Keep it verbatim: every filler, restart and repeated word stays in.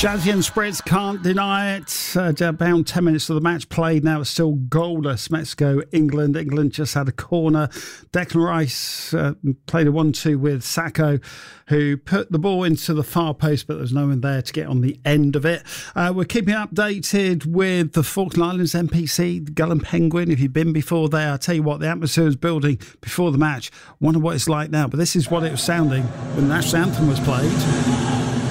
Jazzy and Spritz can't deny it. Uh, about ten minutes of the match played now. It's still goalless. Mexico, England. England just had a corner. Declan Rice uh, played a one two with Sacco, who put the ball into the far post, but there's no one there to get on the end of it. Uh, we're keeping updated with the Falkland Islands N P C, the Gull and Penguin. If you've been before there, I tell you what, the atmosphere was building before the match. Wonder what it's like now. But this is what it was sounding when the national anthem was played.